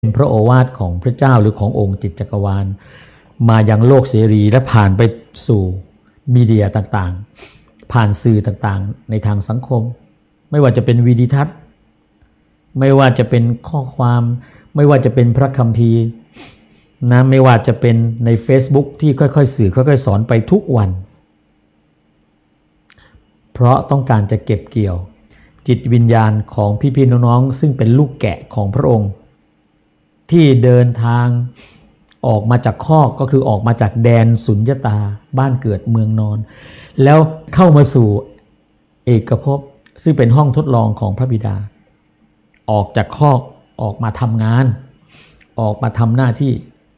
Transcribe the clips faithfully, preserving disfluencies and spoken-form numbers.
พระโอวาทของพระเจ้าหรือขององค์จิตจักรวาลมายังโลกเสรีและผ่านไปสู่มีเดียต่างๆผ่านสื่อต่างๆในทางสังคมไม่ว่าจะเป็นวิดีทัศน์ไม่ว่าจะเป็นข้อความไม่ว่าจะเป็นพระคัมภีร์นะไม่ว่าจะเป็นใน Facebook ที่ค่อยๆสื่อค่อยๆสอนไปทุกวันเพราะต้องการจะเก็บเกี่ยวจิตวิญญาณของพี่ๆน้องๆซึ่งเป็นลูกแกะของพระองค์ที่เดินทางออกมาจากคอกก็คือออกมาจากแดนสุญญตาบ้านเกิดเมืองนอนแล้วเข้ามาสู่เอกภพซึ่งเป็นห้องทดลองของพระบิดาออกจากคอกออกมาทำงานออกมาทำหน้าที่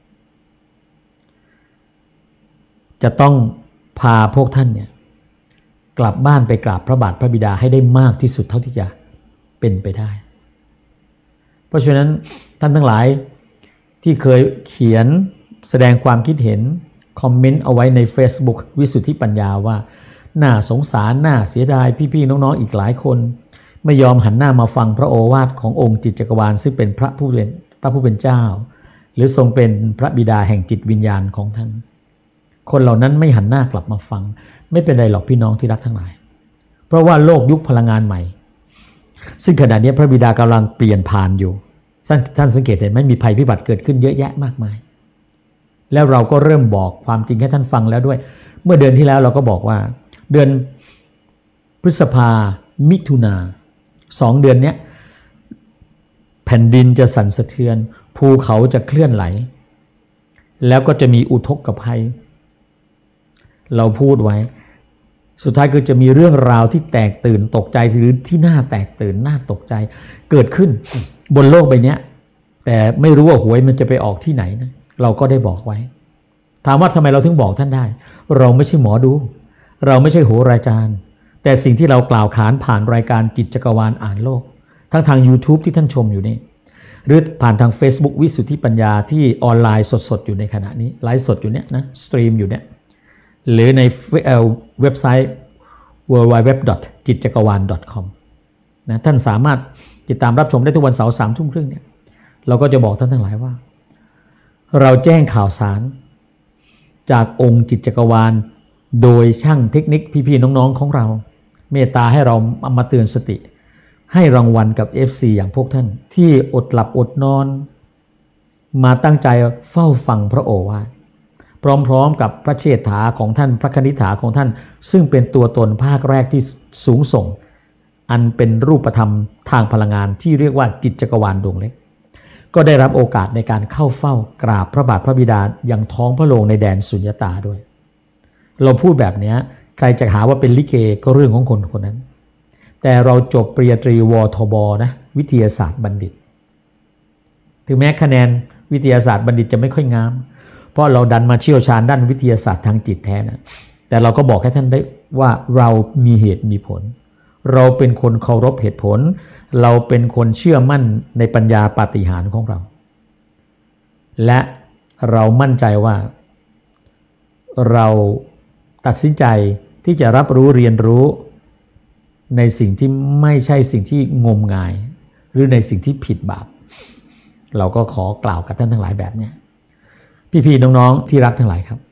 จะต้องพาพวกท่านเนี่ยกลับบ้านไปกราบพระบาทพระบิดาให้ได้มากที่สุดเท่าที่จะเป็นไปได้เพราะฉะนั้นท่านทั้งหลายที่เคยเขียนแสดงความคิดเห็นคอมเมนต์เอาไว้ใน Facebook วิสุทธิปัญญาว่าน่าสงสารน่าเสียดายพี่ๆน้องๆอีกหลายคนไม่ยอมหันหน้ามาฟังพระโอวาทขององค์จิตจักรวาลซึ่งเป็นพระผู้เป็นพระผู้เป็นเจ้าหรือทรงเป็นพระบิดาแห่งจิตวิญญาณของท่านคนเหล่านั้นไม่หันหน้ากลับมาฟังไม่เป็นไรหรอกพี่น้องที่รักทั้งหลายเพราะว่าโลกยุคพลังงานใหม่ซึ่งขณะนี้พระบิดากำลังเปลี่ยนผ่านอยู่ท่านสังเกตเห็นไหมมีภัยพิบัติเกิดขึ้นเยอะแยะมากมายแล้วเราก็เริ่มบอกความจริงให้ท่านฟังแล้วด้วยเมื่อเดือนที่แล้วเราก็บอกว่าเดือนพฤษภามิถุนาสองเดือนนี้แผ่นดินจะสั่นสะเทือนภูเขาจะเคลื่อนไหลแล้วก็จะมีอุทกภัยเราพูดไว้สุดท้ายคือจะมีเรื่องราวที่แตกตื่นตกใจหรือที่น่าแตกตื่นน่าตกใจเกิดขึ้นบนโลกใบนี้แต่ไม่รู้ว่าหวยมันจะไปออกที่ไหนนะเราก็ได้บอกไว้ถามว่าทำไมเราถึงบอกท่านได้เราไม่ใช่หมอดูเราไม่ใช่โหราจารย์แต่สิ่งที่เรากล่าวขานผ่านรายการจิตจักรวาลอ่านโลกทั้งทาง YouTube ที่ท่านชมอยู่นี่หรือผ่านทาง Facebook วิสุทธิปัญญาที่ออนไลน์สดๆอยู่ในขณะนี้ไลฟ์สดอยู่เนี่ยนะสตรีมอยู่เนี่ยหรือในเว็บไซต์ ดับเบิลยู ดับเบิลยู ดับเบิลยู ดอท จิตจักรวาล ดอท คอม นะท่านสามารถติดตามรับชมได้ทุกวันเสาร์สามทุ่มครึ่งเนี่ยเราก็จะบอกท่านทั้งหลายว่าเราแจ้งข่าวสารจากองค์จิตจักรวาลโดยช่างเทคนิคพี่ๆน้องๆของเราเมตตาให้เรามาเตือนสติให้รางวัลกับ เอฟ ซี อย่างพวกท่านที่อดหลับอดนอนมาตั้งใจเฝ้าฟังพระโอวาทพร้อมๆกับพระเชษฐาของท่านพระคณิษฐาของท่านซึ่งเป็นตัวตนภาคแรกที่สูงส่งอันเป็นรูปธรรมทางพลังงานที่เรียกว่าจิตจักรวาลดวงเล็กก็ได้รับโอกาสในการเข้าเฝ้ากราบพระบาทพระบิดายังท้องพระโรงในแดนสุญญตาด้วยเราพูดแบบนี้ใครจะหาว่าเป็นลิเกก็เรื่องของคนคนนั้นแต่เราจบปริญญาตรีวทบนะวิทยาศาสตร์บัณฑิตถึงแม้คะแนนวิทยาศาสตร์บัณฑิตจะไม่ค่อยงามเพราะเราดันมาเชี่ยวชาญด้านวิทยาศาสตร์ทางจิตแท้นะแต่เราก็บอกให้ท่านได้ว่าเรามีเหตุมีผลเราเป็นคนเคารพเหตุผลเราเป็นคนเชื่อมั่นในปัญญาปาฏิหาริย์ของเราและเรามั่นใจว่าเราตัดสินใจที่จะรับรู้เรียนรู้ในสิ่งที่ไม่ใช่สิ่งที่งมงายหรือในสิ่งที่ผิดบาปเราก็ขอกล่าวกับท่านทั้งหลายแบบนี้พี่ๆน้องๆที่รักทั้งหลายครับ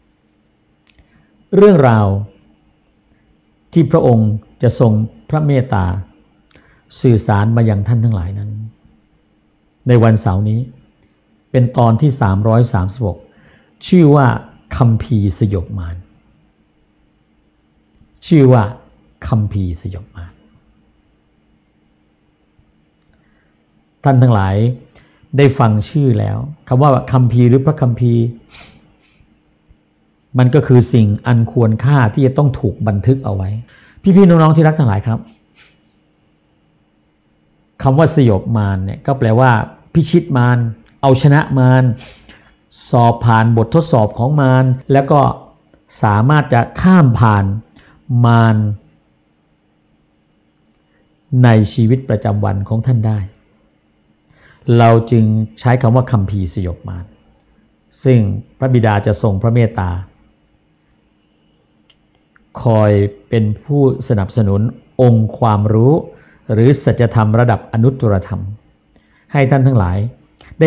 เรื่องราวที่พระองค์จะทรงพระเมตตาสื่อสารมายังท่านทั้งหลายนั้นในวันเสาร์นี้เป็นตอนที่สามร้อยสามสิบหกชื่อว่าคัมภีร์สยบมารชื่อว่าคัมภีร์สยบมารท่านทั้งหลายได้ฟังชื่อแล้วคำว่าคัมภีร์หรือพระคัมภีร์มันก็คือสิ่งอันควรค่าที่จะต้องถูกบันทึกเอาไว้พี่ๆน้องๆที่รักทั้งหลายครับคำว่าสยบมารเนี่ยก็แปลว่าพิชิตมารเอาชนะมารสอบผ่านบททดสอบของมารแล้วก็สามารถจะข้ามผ่านมารในชีวิตประจำวันของท่านได้เราจึงใช้คำว่าคัมภีร์สยบมารซึ่งพระบิดาจะทรงพระเมตตาคอยเป็นผู้สนับสนุนองค์ความรู้หรือสัจธรรมระดับอนุตตรธรรมให้ท่านทั้งหลาย